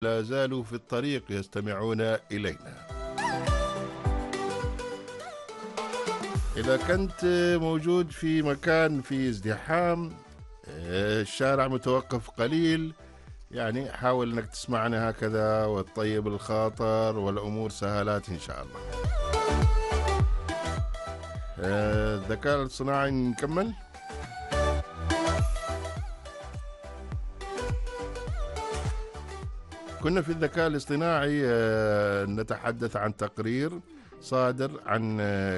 لا زالوا في الطريق يستمعون إلينا. إذا كنت موجود في مكان فيه ازدحام، الشارع متوقف قليل، يعني حاول أنك تسمعنا هكذا وتطيب الخاطر والأمور سهلات إن شاء الله. الذكاء الصناعي نكمل. كنا في الذكاء الاصطناعي نتحدث عن تقرير صادر عن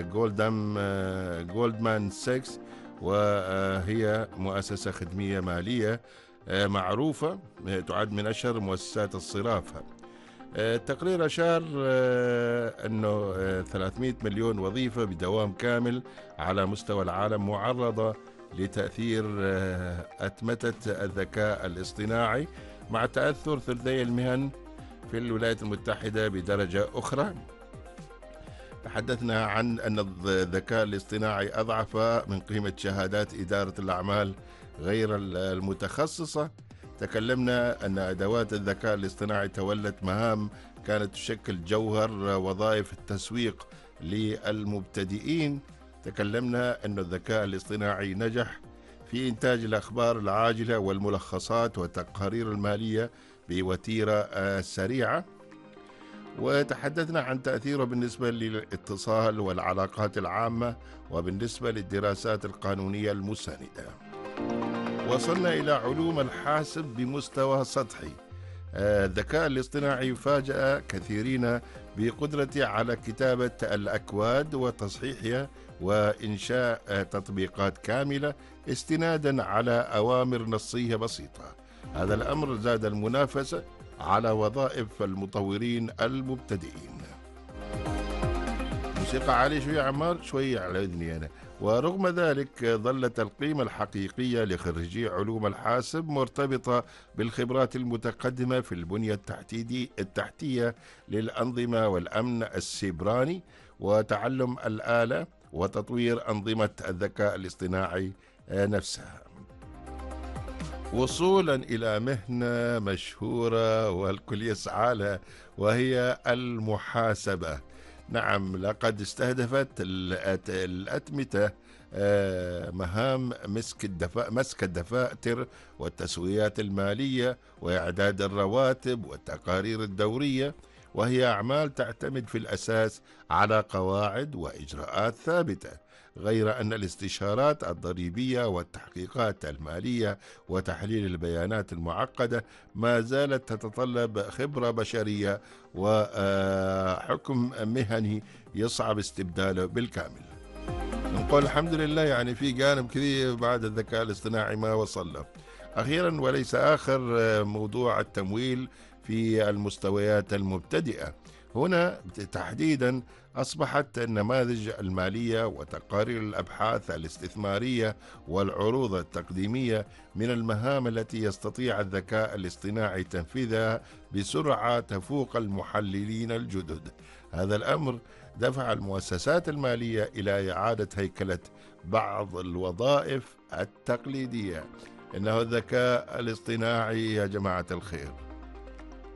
جولدمان ساكس، وهي مؤسسة خدمية مالية معروفة، تعد من أشهر مؤسسات الصرافة. التقرير أشار أنه 300 مليون وظيفة بدوام كامل على مستوى العالم معرضة لتأثير أتمتة الذكاء الاصطناعي، مع تأثر ثلثي المهن في الولايات المتحدة بدرجة أخرى. تحدثنا عن أن الذكاء الاصطناعي أضعف من قيمة شهادات إدارة الأعمال غير المتخصصة. تكلمنا أن أدوات الذكاء الاصطناعي تولت مهام كانت تشكل جوهر وظائف التسويق للمبتدئين. تكلمنا أن الذكاء الاصطناعي نجح في إنتاج الأخبار العاجلة والملخصات والتقارير المالية بوتيرة سريعة. وتحدثنا عن تأثيره بالنسبة للاتصال والعلاقات العامة وبالنسبة للدراسات القانونية المساندة. وصلنا إلى علوم الحاسب بمستوى سطحي. الذكاء الاصطناعي فاجأ كثيرين بقدرته على كتابة الأكواد وتصحيحها وإنشاء تطبيقات كاملة استنادا على أوامر نصية بسيطة. هذا الأمر زاد المنافسة على وظائف المطورين المبتدئين. موسيقى عالية شوية عمار، شوية على إذني أنا. ورغم ذلك ظلت القيمة الحقيقية لخريجي علوم الحاسب مرتبطة بالخبرات المتقدمة في البنية التحتية للأنظمة والأمن السيبراني وتعلم الآلة وتطوير أنظمة الذكاء الاصطناعي نفسها، وصولا إلى مهنة مشهورة والكل يسعى لها، وهي المحاسبة. نعم، لقد استهدفت الأتمتة مهام مسك الدفاتر والتسويات المالية وإعداد الرواتب والتقارير الدورية، وهي أعمال تعتمد في الأساس على قواعد وإجراءات ثابتة، غير أن الاستشارات الضريبية والتحقيقات المالية وتحليل البيانات المعقدة ما زالت تتطلب خبرة بشرية وحكم مهني يصعب استبداله بالكامل. نقول الحمد لله، يعني في جانب كثير بعد الذكاء الاصطناعي ما وصل له. أخيرا وليس آخر، موضوع التمويل في المستويات المبتدئة. هنا تحديدا أصبحت النماذج المالية وتقارير الأبحاث الاستثمارية والعروض التقديمية من المهام التي يستطيع الذكاء الاصطناعي تنفيذها بسرعة تفوق المحللين الجدد. هذا الأمر دفع المؤسسات المالية إلى إعادة هيكلة بعض الوظائف التقليدية. إنه الذكاء الاصطناعي يا جماعة الخير